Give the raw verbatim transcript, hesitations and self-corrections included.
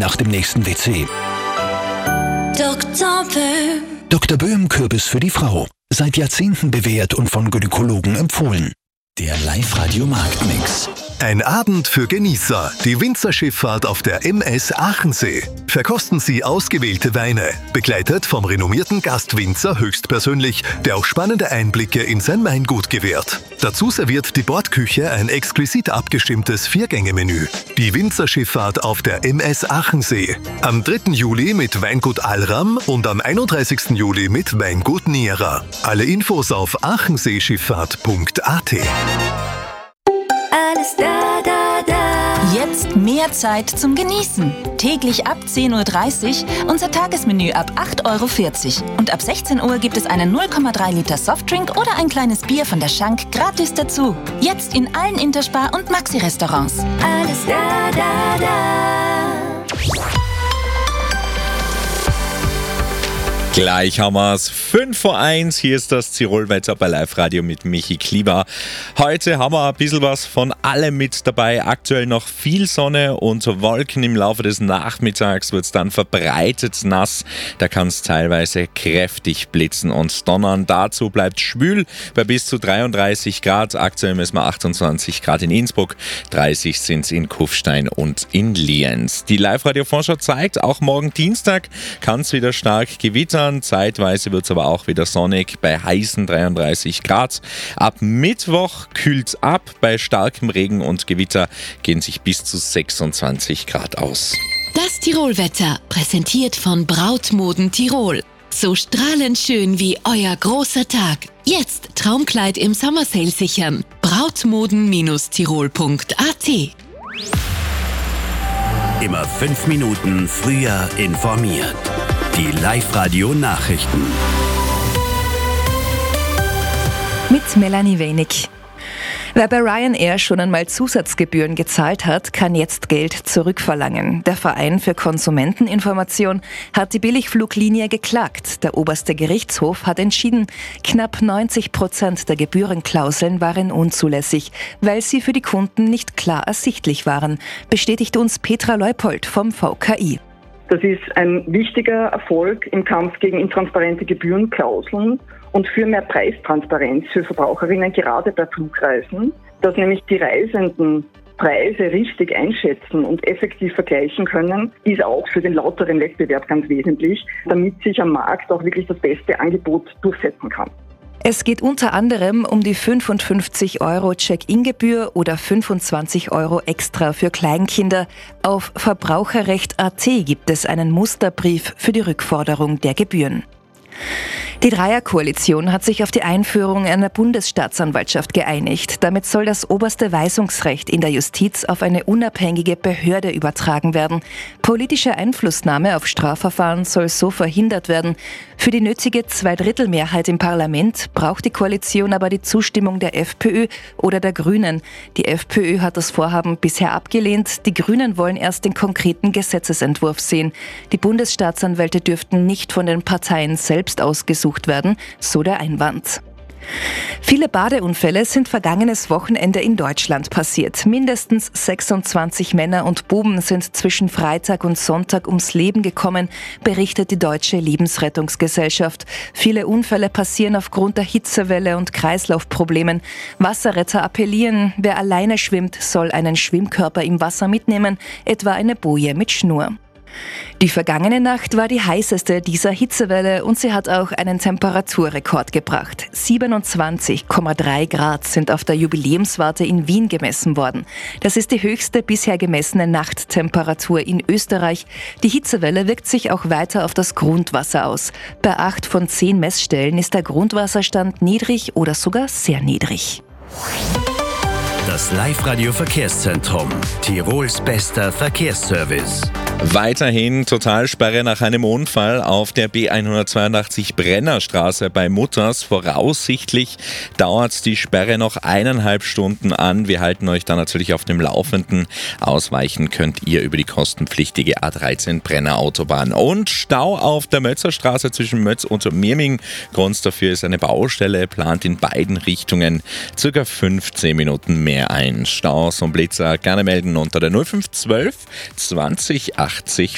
nach dem nächsten W C. Doktor Böhm. Doktor Böhm Kürbis für die Frau. Seit Jahrzehnten bewährt und von Gynäkologen empfohlen. Der Live-Radio-Marktmix. Ein Abend für Genießer. Die Winzerschifffahrt auf der M S Aachensee. Verkosten Sie ausgewählte Weine, begleitet vom renommierten Gastwinzer höchstpersönlich, der auch spannende Einblicke in sein Weingut gewährt. Dazu serviert die Bordküche ein exquisit abgestimmtes Vier-Gänge-Menü. Die Winzerschifffahrt auf der M S Aachensee. Am dritten Juli mit Weingut Alram und am einunddreißigsten Juli mit Weingut Niera. Alle Infos auf aachenseeschifffahrt punkt a t. Alles da, da, da. Jetzt mehr Zeit zum Genießen. Täglich ab zehn Uhr dreißig unser Tagesmenü ab acht Euro vierzig. Und ab sechzehn Uhr gibt es einen null Komma drei Liter Softdrink oder ein kleines Bier von der Schank gratis dazu. Jetzt in allen Interspar- und Maxi-Restaurants. Alles da, da, da. Gleich haben wir es. fünf vor eins. Hier ist das Tirolwetter bei Live-Radio mit Michi Klieber. Heute haben wir ein bisschen was von allem mit dabei. Aktuell noch viel Sonne und Wolken. Im Laufe des Nachmittags wird es dann verbreitet nass. Da kann es teilweise kräftig blitzen und donnern. Dazu bleibt schwül bei bis zu dreiunddreißig Grad. Aktuell messen wir achtundzwanzig Grad in Innsbruck. dreißig sind es in Kufstein und in Lienz. Die Live-Radio-Vorschau zeigt, auch morgen Dienstag kann es wieder stark gewittern. Zeitweise wird es aber auch wieder sonnig bei heißen dreiunddreißig Grad. Ab Mittwoch kühlt es ab. Bei starkem Regen und Gewitter gehen sich bis zu sechsundzwanzig Grad aus. Das Tirolwetter, präsentiert von Brautmoden Tirol. So strahlend schön wie euer großer Tag. Jetzt Traumkleid im Summer Sale sichern. brautmoden Tirol punkt a t. Immer fünf Minuten früher informiert. Die Live-Radio-Nachrichten. Mit Melanie Wenig. Wer bei Ryanair schon einmal Zusatzgebühren gezahlt hat, kann jetzt Geld zurückverlangen. Der Verein für Konsumenteninformation hat die Billigfluglinie geklagt. Der oberste Gerichtshof hat entschieden, knapp neunzig Prozent der Gebührenklauseln waren unzulässig, weil sie für die Kunden nicht klar ersichtlich waren, bestätigt uns Petra Leupold vom V K I. Das ist ein wichtiger Erfolg im Kampf gegen intransparente Gebührenklauseln und für mehr Preistransparenz für Verbraucherinnen, gerade bei Flugreisen, dass nämlich die Reisenden Preise richtig einschätzen und effektiv vergleichen können, ist auch für den lauteren Wettbewerb ganz wesentlich, damit sich am Markt auch wirklich das beste Angebot durchsetzen kann. Es geht unter anderem um die fünfundfünfzig Euro Check-in-Gebühr oder fünfundzwanzig Euro extra für Kleinkinder. Auf Verbraucherrecht punkt a t gibt es einen Musterbrief für die Rückforderung der Gebühren. Die Dreierkoalition hat sich auf die Einführung einer Bundesstaatsanwaltschaft geeinigt. Damit soll das oberste Weisungsrecht in der Justiz auf eine unabhängige Behörde übertragen werden. Politische Einflussnahme auf Strafverfahren soll so verhindert werden. Für die nötige Zweidrittelmehrheit im Parlament braucht die Koalition aber die Zustimmung der FPÖ oder der Grünen. Die FPÖ hat das Vorhaben bisher abgelehnt. Die Grünen wollen erst den konkreten Gesetzesentwurf sehen. Die Bundesstaatsanwälte dürften nicht von den Parteien selbst ausgesucht werden, so der Einwand. Viele Badeunfälle sind vergangenes Wochenende in Deutschland passiert. Mindestens sechsundzwanzig Männer und Buben sind zwischen Freitag und Sonntag ums Leben gekommen, berichtet die Deutsche Lebensrettungsgesellschaft. Viele Unfälle passieren aufgrund der Hitzewelle und Kreislaufproblemen. Wasserretter appellieren, wer alleine schwimmt, soll einen Schwimmkörper im Wasser mitnehmen, etwa eine Boje mit Schnur. Die vergangene Nacht war die heißeste dieser Hitzewelle und sie hat auch einen Temperaturrekord gebracht. siebenundzwanzig Komma drei Grad sind auf der Jubiläumswarte in Wien gemessen worden. Das ist die höchste bisher gemessene Nachttemperatur in Österreich. Die Hitzewelle wirkt sich auch weiter auf das Grundwasser aus. Bei acht von zehn Messstellen ist der Grundwasserstand niedrig oder sogar sehr niedrig. Das Live-Radio-Verkehrszentrum. Tirols bester Verkehrsservice. Weiterhin Totalsperre nach einem Unfall auf der B hundertzweiundachtzig Brennerstraße bei Mutters. Voraussichtlich dauert die Sperre noch eineinhalb Stunden an. Wir halten euch da natürlich auf dem Laufenden. Ausweichen könnt ihr über die kostenpflichtige A dreizehn Brenner Autobahn. Und Stau auf der Mötzerstraße zwischen Mötz und Mirming. Grund dafür ist eine Baustelle, plant in beiden Richtungen circa fünfzehn Minuten mehr ein. Staus und Blitzer gerne melden unter der null fünf zwölf zwanzig achtzig